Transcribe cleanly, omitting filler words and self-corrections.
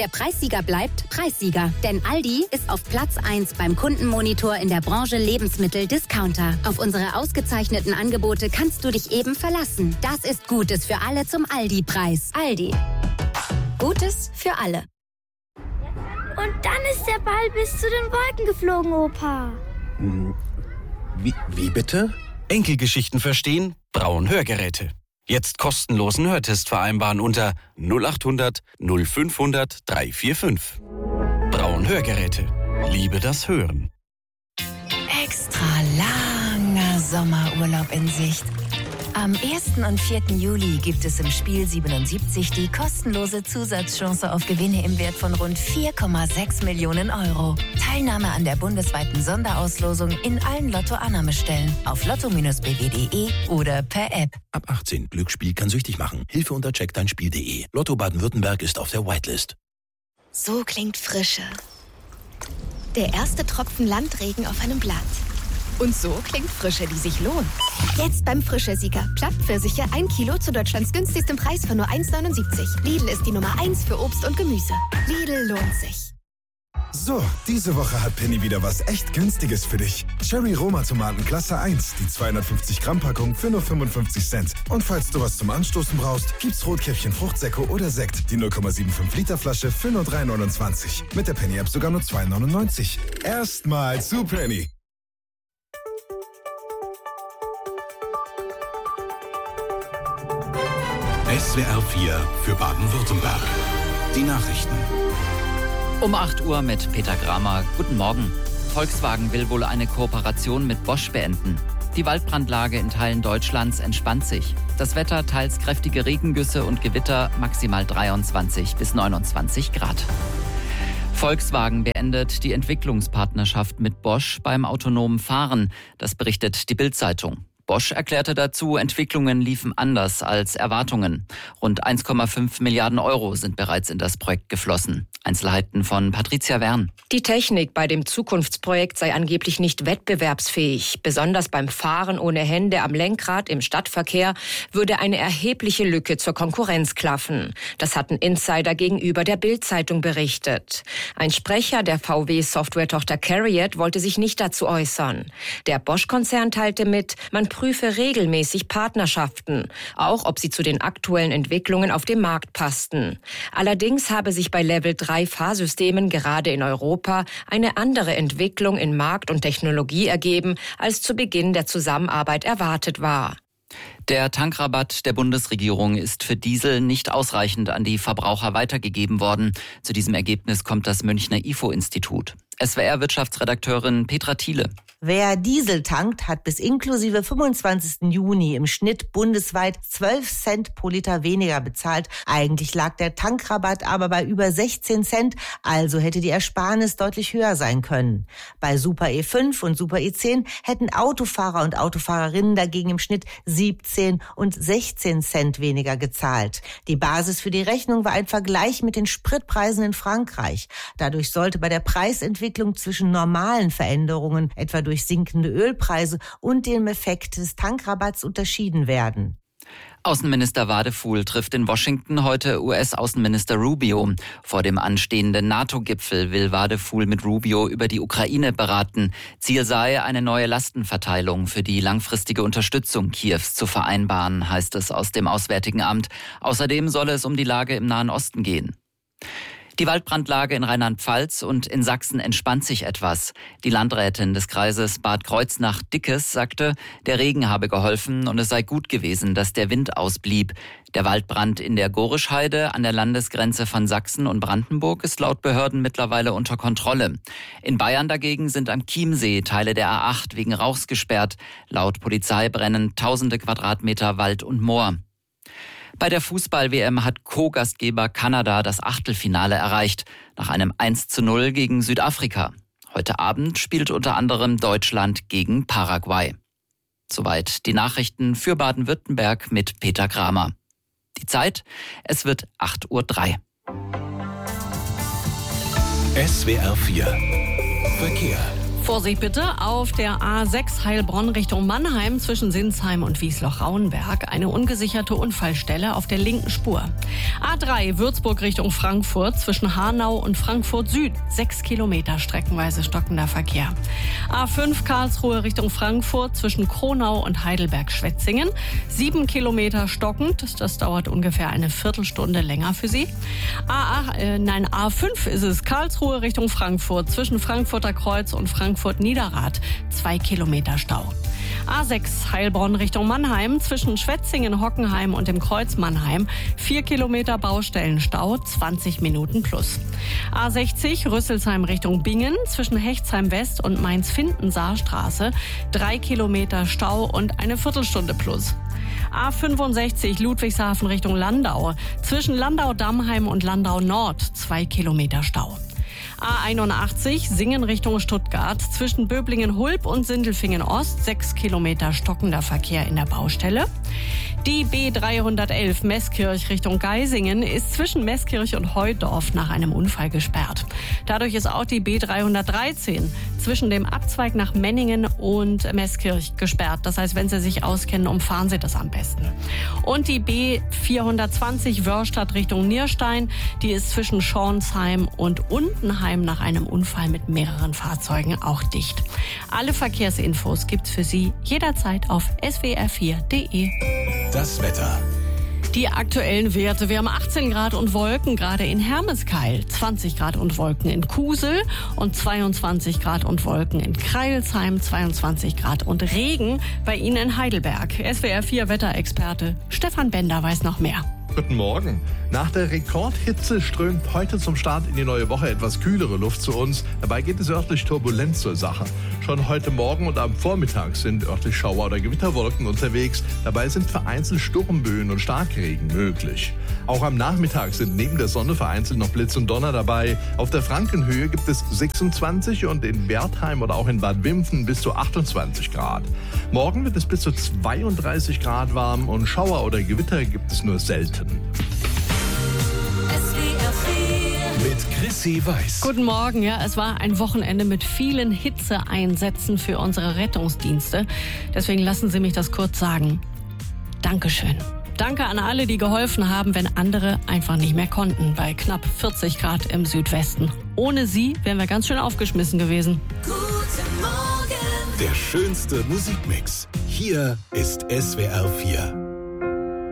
Der Preissieger bleibt Preissieger. Denn Aldi ist auf Platz 1 beim Kundenmonitor in der Branche Lebensmittel-Discounter. Auf unsere ausgezeichneten Angebote kannst du dich eben verlassen. Das ist Gutes für alle zum Aldi-Preis. Aldi. Gutes für alle. Und dann ist der Ball bis zu den Wolken geflogen, Opa. Wie bitte? Enkelgeschichten verstehen? Braun Hörgeräte. Jetzt kostenlosen Hörtest vereinbaren unter 0800 0500 345. Braun Hörgeräte. Liebe das Hören. Extra langer Sommerurlaub in Sicht. Am 1. und 4. Juli gibt es im Spiel 77 die kostenlose Zusatzchance auf Gewinne im Wert von rund 4,6 Millionen Euro. Teilnahme an der bundesweiten Sonderauslosung in allen Lotto-Annahmestellen auf lotto-bw.de oder per App. Ab 18. Glücksspiel kann süchtig machen. Hilfe unter checkdeinspiel.de. Lotto Baden-Württemberg ist auf der Whitelist. So klingt Frische. Der erste Tropfen Landregen auf einem Blatt. Und so klingt Frische, die sich lohnt. Jetzt beim Frische-Sieger. Plattpfirsiche 1 Kilo zu Deutschlands günstigstem Preis von nur 1,79. Lidl ist die Nummer 1 für Obst und Gemüse. Lidl lohnt sich. So, diese Woche hat Penny wieder was echt Günstiges für dich. Cherry Roma Tomaten Klasse 1, die 250 Gramm Packung für nur 55 Cent. Und falls du was zum Anstoßen brauchst, gibt's Rotkäppchen Fruchtsäcko oder Sekt, die 0,75 Liter Flasche für nur 3,29. Mit der Penny App sogar nur 2,99. Erstmal zu Penny. SWR 4 für Baden-Württemberg. Die Nachrichten. Um 8 Uhr mit Peter Kramer. Guten Morgen. Volkswagen will wohl eine Kooperation mit Bosch beenden. Die Waldbrandlage in Teilen Deutschlands entspannt sich. Das Wetter teils kräftige Regengüsse und Gewitter, maximal 23 bis 29 Grad. Volkswagen beendet die Entwicklungspartnerschaft mit Bosch beim autonomen Fahren. Das berichtet die Bild-Zeitung. Bosch erklärte dazu, Entwicklungen liefen anders als Erwartungen. Rund 1,5 Milliarden Euro sind bereits in das Projekt geflossen. Einzelheiten von Patricia Wern. Die Technik bei dem Zukunftsprojekt sei angeblich nicht wettbewerbsfähig. Besonders beim Fahren ohne Hände am Lenkrad im Stadtverkehr würde eine erhebliche Lücke zur Konkurrenz klaffen. Das hatten Insider gegenüber der Bild-Zeitung berichtet. Ein Sprecher der VW-Software-Tochter CARIAD wollte sich nicht dazu äußern. Der Bosch-Konzern teilte mit, man prüfe regelmäßig Partnerschaften, auch ob sie zu den aktuellen Entwicklungen auf dem Markt passten. Allerdings habe sich bei Level-3-Fahrsystemen gerade in Europa eine andere Entwicklung in Markt und Technologie ergeben, als zu Beginn der Zusammenarbeit erwartet war. Der Tankrabatt der Bundesregierung ist für Diesel nicht ausreichend an die Verbraucher weitergegeben worden. Zu diesem Ergebnis kommt das Münchner IFO-Institut. SWR-Wirtschaftsredakteurin Petra Thiele. Wer Diesel tankt, hat bis inklusive 25. Juni im Schnitt bundesweit 12 Cent pro Liter weniger bezahlt. Eigentlich lag der Tankrabatt aber bei über 16 Cent, also hätte die Ersparnis deutlich höher sein können. Bei Super E5 und Super E10 hätten Autofahrer und Autofahrerinnen dagegen im Schnitt 17 und 16 Cent weniger gezahlt. Die Basis für die Rechnung war ein Vergleich mit den Spritpreisen in Frankreich. Dadurch sollte bei der Preisentwicklung zwischen normalen Veränderungen, etwa durch sinkende Ölpreise und dem Effekt des Tankrabatts unterschieden werden. Außenminister Wadefuhl trifft in Washington heute US-Außenminister Rubio. Vor dem anstehenden NATO-Gipfel will Wadefuhl mit Rubio über die Ukraine beraten. Ziel sei, eine neue Lastenverteilung für die langfristige Unterstützung Kiews zu vereinbaren, heißt es aus dem Auswärtigen Amt. Außerdem solle es um die Lage im Nahen Osten gehen. Die Waldbrandlage in Rheinland-Pfalz und in Sachsen entspannt sich etwas. Die Landrätin des Kreises Bad Kreuznach-Dickes sagte, der Regen habe geholfen und es sei gut gewesen, dass der Wind ausblieb. Der Waldbrand in der Gorischheide an der Landesgrenze von Sachsen und Brandenburg ist laut Behörden mittlerweile unter Kontrolle. In Bayern dagegen sind am Chiemsee Teile der A8 wegen Rauchs gesperrt. Laut Polizei brennen tausende Quadratmeter Wald und Moor. Bei der Fußball-WM hat Co-Gastgeber Kanada das Achtelfinale erreicht, nach einem 1:0 gegen Südafrika. Heute Abend spielt unter anderem Deutschland gegen Paraguay. Soweit die Nachrichten für Baden-Württemberg mit Peter Kramer. Die Zeit, es wird 8:03 Uhr. SWR 4 Verkehr. Vorsicht bitte auf der A6 Heilbronn Richtung Mannheim zwischen Sinsheim und Wiesloch-Rauenberg. Eine ungesicherte Unfallstelle auf der linken Spur. A3 Würzburg Richtung Frankfurt zwischen Hanau und Frankfurt Süd. 6 Kilometer streckenweise stockender Verkehr. A5 Karlsruhe Richtung Frankfurt zwischen Kronau und Heidelberg-Schwetzingen. 7 Kilometer stockend. Das dauert ungefähr eine Viertelstunde länger für Sie. A5 ist es. Karlsruhe Richtung Frankfurt zwischen Frankfurter Kreuz und Frankfurt-Niederrad. 2 Kilometer Stau. A6 Heilbronn Richtung Mannheim zwischen Schwetzingen, Hockenheim und dem Kreuz Mannheim. 4 Kilometer Baustellenstau, 20 Minuten plus. A60 Rüsselsheim Richtung Bingen zwischen Hechtsheim West und Mainz-Finden-Saarstraße. 3 Kilometer Stau und eine Viertelstunde plus. A65 Ludwigshafen Richtung Landau zwischen Landau-Dammheim und Landau Nord. 2 Kilometer Stau. A81 Singen Richtung Stuttgart zwischen Böblingen-Hulb und Sindelfingen-Ost. 6 Kilometer stockender Verkehr in der Baustelle. Die B311 Meßkirch Richtung Geisingen ist zwischen Meßkirch und Heudorf nach einem Unfall gesperrt. Dadurch ist auch die B313 zwischen dem Abzweig nach Menningen und Meßkirch gesperrt. Das heißt, wenn Sie sich auskennen, umfahren Sie das am besten. Und die B420 Wörstadt Richtung Nierstein, die ist zwischen Schornsheim und Untenheim nach einem Unfall mit mehreren Fahrzeugen auch dicht. Alle Verkehrsinfos gibt's für Sie jederzeit auf swr4.de. Das Wetter. Die aktuellen Werte. Wir haben 18 Grad und Wolken gerade in Hermeskeil, 20 Grad und Wolken in Kusel und 22 Grad und Wolken in Kreilsheim, 22 Grad und Regen bei Ihnen in Heidelberg. SWR4 Wetterexperte Stefan Bender weiß noch mehr. Guten Morgen. Nach der Rekordhitze strömt heute zum Start in die neue Woche etwas kühlere Luft zu uns. Dabei geht es örtlich turbulent zur Sache. Schon heute Morgen und am Vormittag sind örtlich Schauer- oder Gewitterwolken unterwegs. Dabei sind vereinzelt Sturmböen und Starkregen möglich. Auch am Nachmittag sind neben der Sonne vereinzelt noch Blitz und Donner dabei. Auf der Frankenhöhe gibt es 26 und in Wertheim oder auch in Bad Wimpfen bis zu 28 Grad. Morgen wird es bis zu 32 Grad warm und Schauer oder Gewitter gibt es nur selten. Mit Chrissy Weiß. Guten Morgen. Ja, es war ein Wochenende mit vielen Hitzeeinsätzen für unsere Rettungsdienste. Deswegen lassen Sie mich das kurz sagen. Dankeschön. Danke an alle, die geholfen haben, wenn andere einfach nicht mehr konnten, bei knapp 40 Grad im Südwesten. Ohne Sie wären wir ganz schön aufgeschmissen gewesen. Guten Morgen. Der schönste Musikmix. Hier ist SWR4.